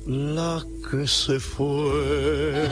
la que se fue.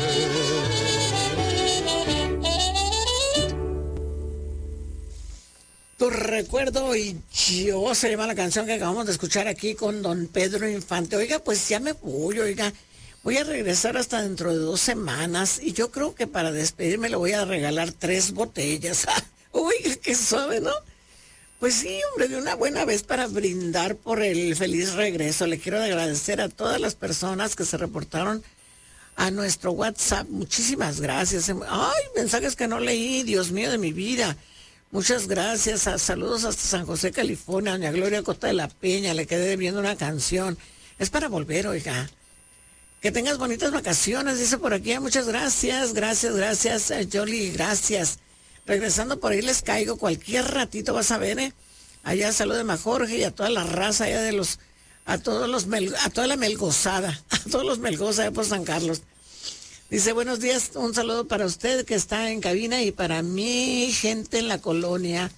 Tu recuerdo y yo se llama la canción que acabamos de escuchar aquí con don Pedro Infante. Oiga, pues ya me voy, oiga. Voy a regresar hasta dentro de 2 semanas y yo creo que para despedirme le voy a regalar 3 botellas. Uy, qué suave, ¿no? Pues sí, hombre, de una buena vez para brindar por el feliz regreso. Le quiero agradecer a todas las personas que se reportaron a nuestro WhatsApp. Muchísimas gracias. Ay, mensajes que no leí, Dios mío de mi vida. Muchas gracias. Saludos hasta San José, California. Doña Gloria Costa de la Peña, le quedé debiendo una canción. Es para volver, oiga. Que tengas bonitas vacaciones, dice por aquí. Muchas gracias, gracias, Yoli, gracias. Regresando por ahí les caigo cualquier ratito, vas a ver, Allá saludos a Jorge y a toda la raza allá de a toda la melgozada, a todos los melgozas allá por San Carlos. Dice, buenos días, un saludo para usted que está en cabina y para mi gente en la colonia.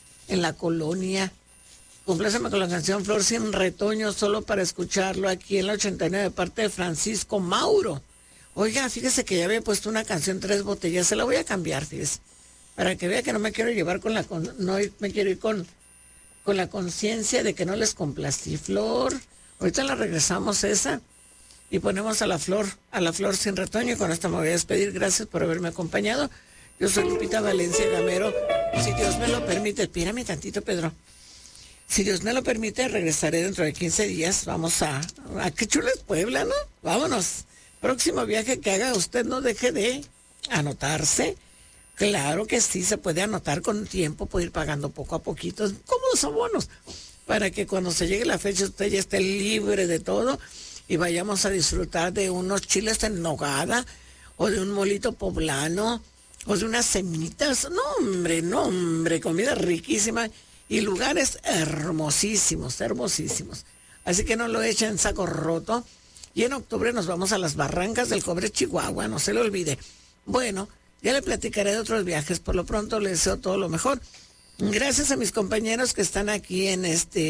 Compláceme con la canción Flor sin retoño, solo para escucharlo aquí en la 89 de parte de Francisco Mauro. Oiga, fíjese que ya había puesto una canción 3 botellas, se la voy a cambiar, fíjese. Para que vea que no me quiero llevar no me quiero ir con la conciencia de que no les complací. Flor, ahorita la regresamos esa y ponemos a la flor sin retoño y con esta me voy a despedir. Gracias por haberme acompañado. Yo soy Lupita Valencia Gamero. Si Dios me lo permite, espérame tantito, Pedro. Si Dios me lo permite, regresaré dentro de 15 días. Vamos a qué chulo es Puebla, ¿no? Vámonos. Próximo viaje que haga, usted no deje de anotarse. Claro que sí, se puede anotar con tiempo, puede ir pagando poco a poquito, cómodos abonos, para que cuando se llegue la fecha usted ya esté libre de todo y vayamos a disfrutar de unos chiles en nogada o de un molito poblano o de unas semitas. No, hombre, comida riquísima y lugares hermosísimos. Así que no lo echen en saco roto. Y en octubre nos vamos a las Barrancas del Cobre, Chihuahua, no se le olvide. Bueno, ya le platicaré de otros viajes. Por lo pronto le deseo todo lo mejor. Gracias a mis compañeros que están aquí en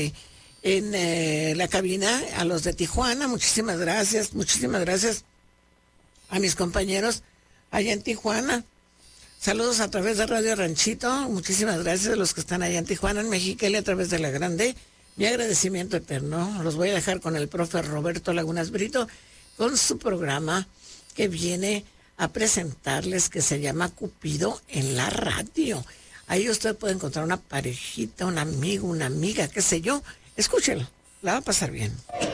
la cabina, a los de Tijuana, muchísimas gracias a mis compañeros allá en Tijuana. Saludos a través de Radio Ranchito, muchísimas gracias a los que están allá en Tijuana, en Mexicali, a través de La Grande. Mi agradecimiento eterno. Los voy a dejar con el profe Roberto Lagunas Brito, con su programa que viene a presentarles, que se llama Cupido en la Radio. Ahí usted puede encontrar una parejita, un amigo, una amiga, qué sé yo. Escúchelo, la va a pasar bien.